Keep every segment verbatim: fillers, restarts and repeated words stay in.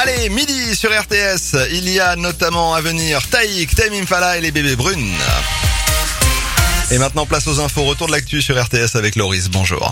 Allez, midi sur R T S, il y a notamment à venir Taïk, Tame Impala et les bébés brunes. Et maintenant, place aux infos. Retour de l'actu sur R T S avec Loris. Bonjour.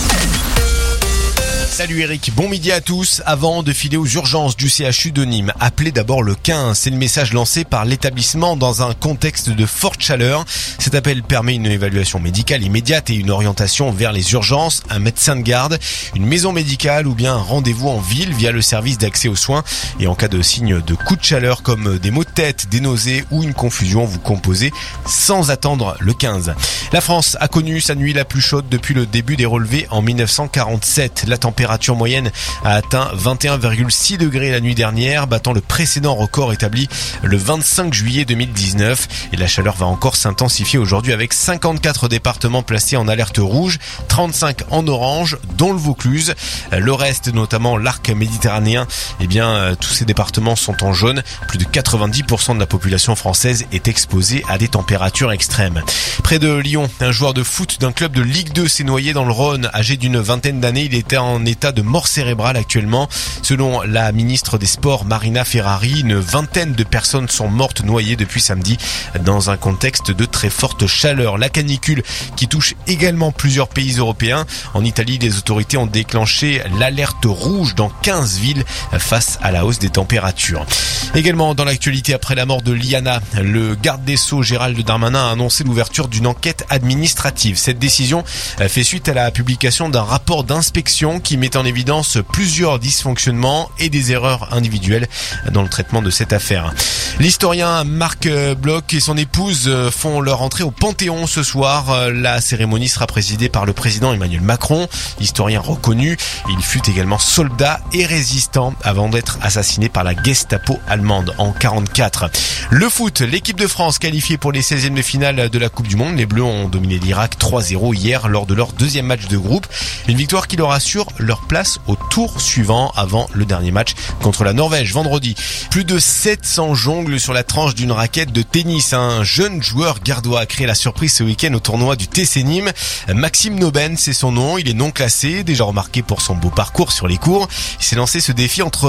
Salut Eric, bon midi à tous. Avant de filer aux urgences du C H U de Nîmes, appelez d'abord le quinze. C'est le message lancé par l'établissement dans un contexte de forte chaleur. Cet appel permet une évaluation médicale immédiate et une orientation vers les urgences, un médecin de garde, une maison médicale ou bien un rendez-vous en ville via le service d'accès aux soins. Et en cas de signe de coup de chaleur comme des maux de tête, des nausées ou une confusion, vous composez sans attendre le quinze. La France a connu sa nuit la plus chaude depuis le début des relevés en dix-neuf cent quarante-sept. La température La température moyenne a atteint vingt et un virgule six degrés la nuit dernière, battant le précédent record établi le vingt-cinq juillet deux mille dix-neuf. Et la chaleur va encore s'intensifier aujourd'hui avec cinquante-quatre départements placés en alerte rouge, trente-cinq en orange, dont le Vaucluse. Le reste, notamment l'arc méditerranéen, eh bien, tous ces départements sont en jaune. Plus de quatre-vingt-dix pour cent de la population française est exposée à des températures extrêmes. Près de Lyon, un joueur de foot d'un club de Ligue deux s'est noyé dans le Rhône. Âgé d'une vingtaine d'années, il était en état de mort cérébrale actuellement. Selon la ministre des Sports, Marina Ferrari, une vingtaine de personnes sont mortes noyées depuis samedi dans un contexte de très forte chaleur. La canicule qui touche également plusieurs pays européens. En Italie, les autorités ont déclenché l'alerte rouge dans quinze villes face à la hausse des températures. Également dans l'actualité, après la mort de Liana, le garde des Sceaux Gérald Darmanin a annoncé l'ouverture d'une enquête administrative. Cette décision fait suite à la publication d'un rapport d'inspection qui met en évidence plusieurs dysfonctionnements et des erreurs individuelles dans le traitement de cette affaire. L'historien Marc Bloch et son épouse font leur entrée au Panthéon ce soir. La cérémonie sera présidée par le président Emmanuel Macron. Historien reconnu, il fut également soldat et résistant avant d'être assassiné par la Gestapo allemande en quarante-quatre. Le foot, l'équipe de France qualifiée pour les seizièmes de finale de la Coupe du Monde. Les Bleus ont dominé l'Irak trois zéro hier lors de leur deuxième match de groupe. Une victoire qui leur assure leur place au tour suivant avant le dernier match contre la Norvège vendredi. Plus de sept cents jongles sur la tranche d'une raquette de tennis. Un jeune joueur gardois a créé la surprise ce week-end au tournoi du T C Nîmes. Maxime Noben, c'est son nom. Il est non classé, déjà remarqué pour son beau parcours sur les cours. Il s'est lancé ce défi entre